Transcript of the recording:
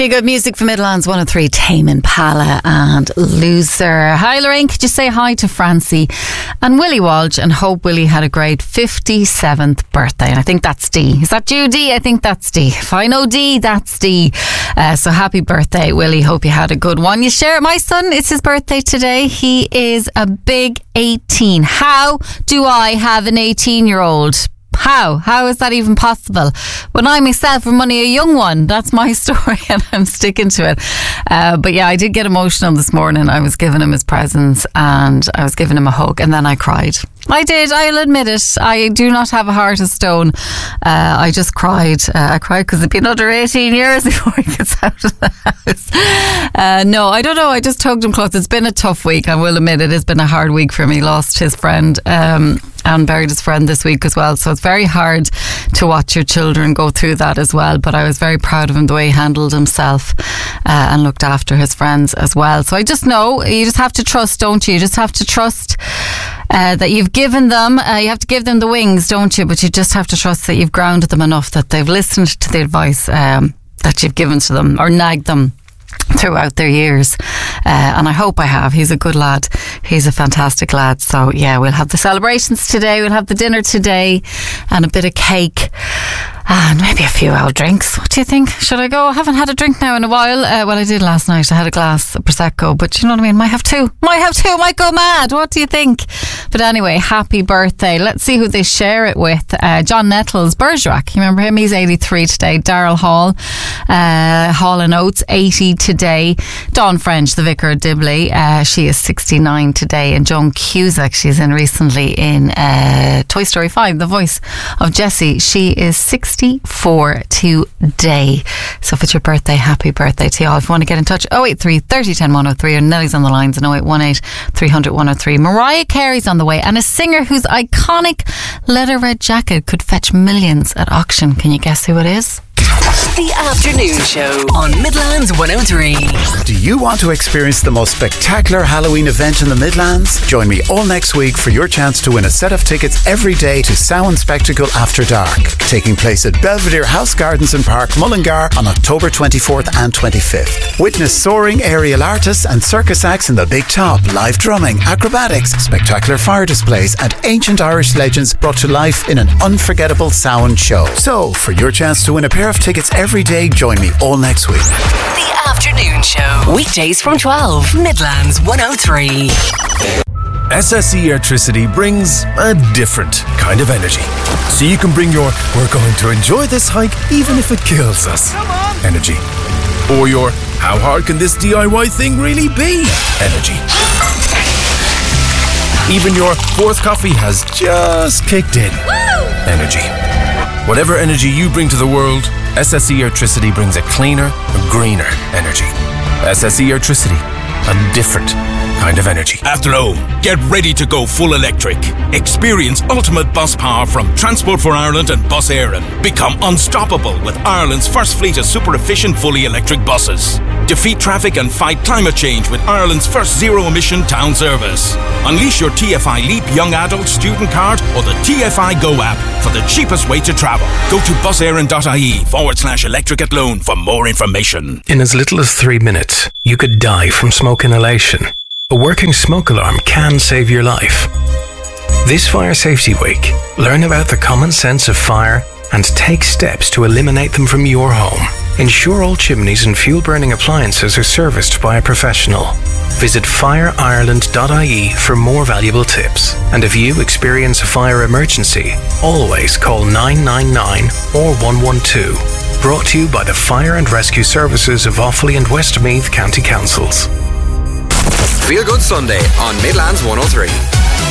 Feel good music from Midlands 103, Tame Impala and Loser. Hi Lorraine, could you say hi to Francie and Willie Walsh and hope Willie had a great 57th birthday? And I think that's D. Is that you, D? I think that's D. If I know D, that's D. So happy birthday, Willie. Hope you had a good one. You share it. My son, it's his birthday today. He is a big 18. How do I have an 18-year-old? How is that even possible? When I myself am only a young one. That's my story and I'm sticking to it. But yeah, I did get emotional this morning. I was giving him his presents and I was giving him a hug and then I cried. I did, I'll admit it. I do not have a heart of stone. I just cried. I cried because it'd been under 18 years before he gets out of the house. No, I don't know. I just hugged him close. It's been a tough week. I will admit it has been a hard week for me. He lost his friend and buried his friend this week as well. So it's very hard to watch your children go through that as well. But I was very proud of him, the way he handled himself and looked after his friends as well. So I just know you just have to trust, don't you? You just have to trust that you've given them, you have to give them the wings, don't you? But you just have to trust that you've grounded them enough that they've listened to the advice that you've given to them or nagged them throughout their years. And I hope I have. He's a good lad. He's a fantastic lad. So yeah, we'll have the celebrations today. We'll have the dinner today and a bit of cake. And maybe a few old drinks. What do you think? Should I go? I haven't had a drink now in a while. Well, I did last night. I had a glass of Prosecco, but you know what I mean? Might have two. Might go mad. What do you think? But anyway, happy birthday. Let's see who they share it with. John Nettles, Bergerac. You remember him? He's 83 today. Daryl Hall, Hall and Oates, 80 today. Dawn French, the Vicar of Dibley. She is 69 today. And Joan Cusack, she's in recently in Toy Story 5, the voice of Jessie. She is 64 today. So if it's your birthday, happy birthday to you all. If you want to get in touch, 083 30 10 103, and Nelly's on the lines and 0818 300 103. Mariah Carey's on the way, and a singer whose iconic leather red jacket could fetch millions at auction. Can you guess who it is? The Afternoon Show on Midlands 103. Do you want to experience the most spectacular Halloween event in the Midlands? Join me all next week for your chance to win a set of tickets every day to Samhain Spectacle After Dark, taking place at Belvedere House Gardens and Park, Mullingar on October 24th and 25th. Witness soaring aerial artists and circus acts in the Big Top, live drumming, acrobatics, spectacular fire displays and ancient Irish legends brought to life in an unforgettable Samhain show. So, for your chance to win a pair of tickets every day, join me all next week. The Afternoon Show, weekdays from 12, Midlands 103. SSE Airtricity brings a different kind of energy. So you can bring your "we're going to enjoy this hike even if it kills us" energy. Or your "how hard can this DIY thing really be" energy. Even your fourth coffee has just kicked in energy. Whatever energy you bring to the world, SSE Airtricity brings a cleaner, a greener energy. SSE Airtricity, a different kind of energy. Athlone, get ready to go full electric. Experience ultimate bus power from Transport for Ireland and Bus Éireann. Become unstoppable with Ireland's first fleet of super efficient fully electric buses. Defeat traffic and fight climate change with Ireland's first zero-emission town service. Unleash your TFI Leap Young Adult Student Card or the TFI Go app for the cheapest way to travel. Go to busaireann.ie/electric at loan for more information. In as little as 3 minutes, you could die from smoke inhalation. A working smoke alarm can save your life. This Fire Safety Week, learn about the common sense of fire and take steps to eliminate them from your home. Ensure all chimneys and fuel-burning appliances are serviced by a professional. Visit fireireland.ie for more valuable tips. And if you experience a fire emergency, always call 999 or 112. Brought to you by the Fire and Rescue Services of Offaly and Westmeath County Councils. Feel Good Sunday on Midlands 103.